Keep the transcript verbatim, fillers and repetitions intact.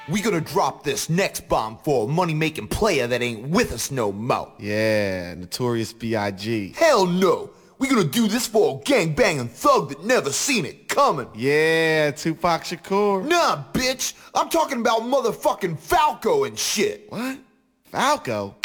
We gonna drop this next bomb for a money-making player that ain't with us no more. Yeah, Notorious B I G Hell no! We gonna do this for a gang-banging thug that never seen it coming. Yeah, Tupac Shakur. Nah, bitch! I'm talking about motherfucking Falco and shit. What? Falco?